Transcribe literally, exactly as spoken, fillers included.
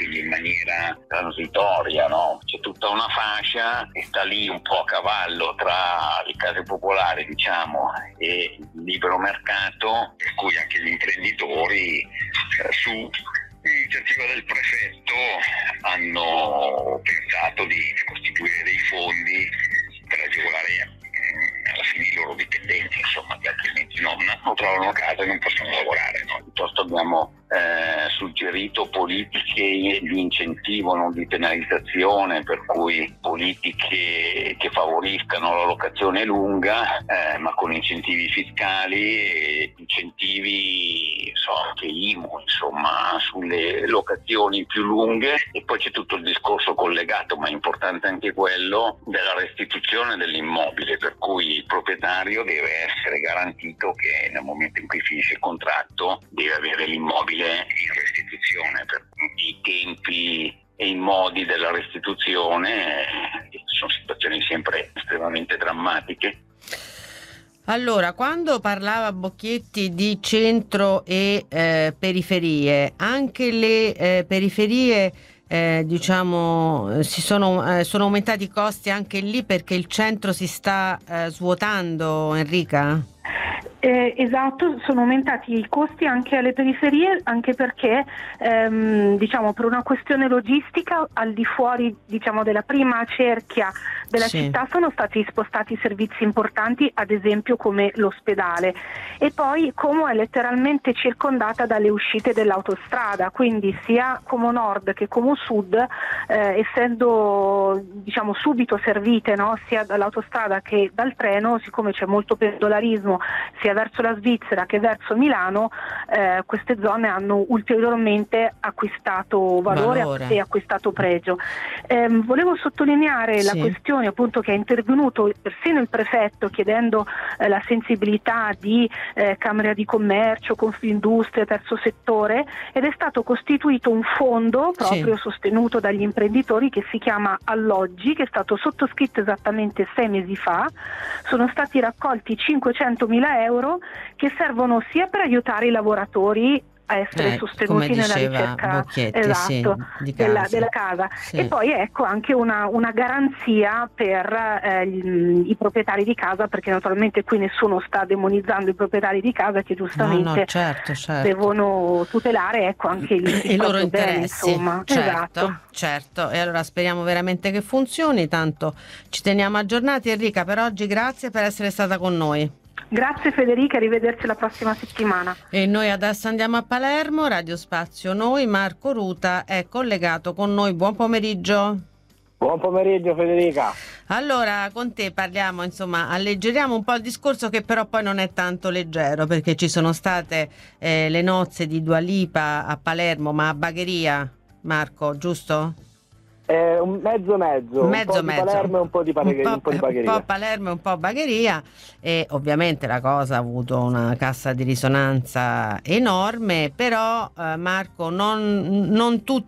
in maniera transitoria, no? C'è tutta una fascia che sta lì un po' a cavallo tra le case popolari, diciamo, e il libero mercato, per cui anche gli imprenditori eh, su iniziativa del prefetto hanno pensato di costituire dei fondi per agevolare alla fine i loro dipendenti, insomma, che altrimenti non, non trovano casa e non possono lavorare, no? Piuttosto abbiamo eh, suggerito politiche di incentivo, non di penalizzazione, per cui politiche che favoriscano la locazione lunga, eh, ma con incentivi fiscali e incentivi so, anche I M U, insomma, sulle locazioni più lunghe. E poi c'è tutto il discorso collegato, ma è importante anche quello, della restituzione dell'immobile, per cui il proprietario deve essere garantito che nel momento in cui finisce il contratto deve avere l'immobile in restituzione. Per i tempi e i modi della restituzione eh, sono situazioni sempre estremamente drammatiche. Allora, quando parlava Bocchietti di centro e eh, periferie, anche le eh, periferie eh, diciamo si sono, eh, sono aumentati i costi anche lì perché il centro si sta eh, svuotando, Enrica? Eh, esatto, sono aumentati i costi anche alle periferie, anche perché ehm, diciamo per una questione logistica al di fuori, diciamo, della prima cerchia della sì. città sono stati spostati servizi importanti, ad esempio come l'ospedale, e poi Como è letteralmente circondata dalle uscite dell'autostrada, quindi sia Como Nord che Como Sud, eh, essendo diciamo subito servite, no, sia dall'autostrada che dal treno, siccome c'è molto pendolarismo sia verso la Svizzera che verso Milano, eh, queste zone hanno ulteriormente acquistato valore, valore. e acquistato pregio. Eh, volevo sottolineare sì. la questione appunto che è intervenuto persino il prefetto chiedendo eh, la sensibilità di eh, Camera di Commercio, Confindustria, terzo settore, ed è stato costituito un fondo proprio sì. sostenuto dagli imprenditori che si chiama Alloggi, che è stato sottoscritto esattamente sei mesi fa. Sono stati raccolti cinquecentomila euro che servono sia per aiutare i lavoratori a essere eh, sostenuti nella ricerca esatto, sì, della, della casa sì. e poi ecco anche una, una garanzia per eh, gli, i proprietari di casa, perché naturalmente qui nessuno sta demonizzando i proprietari di casa che giustamente no, no, certo, certo. devono tutelare ecco anche il, il i loro interessi, bene, insomma. certo, esatto. certo. E allora speriamo veramente che funzioni, tanto ci teniamo aggiornati. Enrica, per oggi grazie per essere stata con noi. Grazie Federica, arrivederci la prossima settimana. E noi adesso andiamo a Palermo, Radio Spazio Noi, Marco Ruta è collegato con noi, buon pomeriggio. Buon pomeriggio Federica. Allora con te parliamo, insomma, alleggeriamo un po' il discorso che però poi non è tanto leggero, perché ci sono state eh, le nozze di Dua Lipa a Palermo, ma a Bagheria, Marco, giusto? Eh, un mezzo mezzo, mezzo un po' mezzo. di Palermo e un po' di, Bagheria, un, un, po', un po' di Bagheria. Un po' Palermo e un po' Bagheria, e ovviamente la cosa ha avuto una cassa di risonanza enorme, però eh, Marco non, non tutti